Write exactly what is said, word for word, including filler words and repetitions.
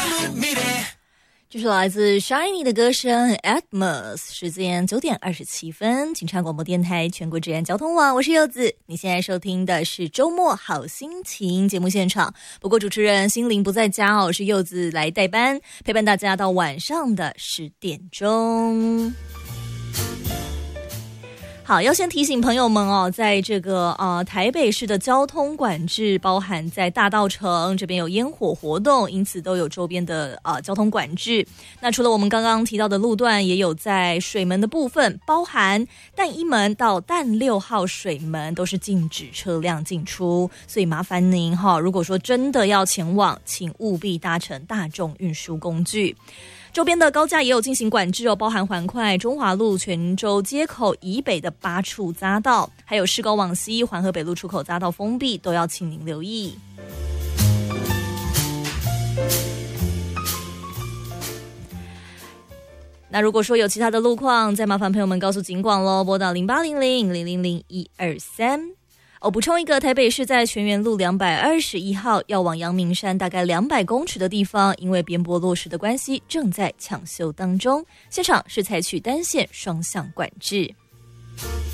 这是来自 Shiny 的歌声 Atmos， 时间九点二十七分，警察广播电台全国治安交通网，我是柚子。你现在收听的是周末好心情节目现场，不过主持人心灵不在家哦，是柚子来代班，陪伴大家到晚上的十点钟。好，要先提醒朋友们哦，在这个呃台北市的交通管制，包含在大稻埕这边有烟火活动，因此都有周边的呃交通管制。那除了我们刚刚提到的路段，也有在水门的部分，包含淡一门到淡六号水门都是禁止车辆进出，所以麻烦您哈、哦，如果说真的要前往，请务必搭乘大众运输工具。周边的高架也有进行管制哦，包含环快、中华路、泉州街口以北的八处匝道，还有市高往西、环河北路出口匝道封闭，都要请您留意。那如果说有其他的路况，再麻烦朋友们告诉警广咯，拨打零八零零零零零一二三。我、哦、补充一个，台北市在泉源路两百二十一号要往阳明山大概两百公尺的地方，因为边坡落石的关系，正在抢修当中。现场是采取单线双向管制。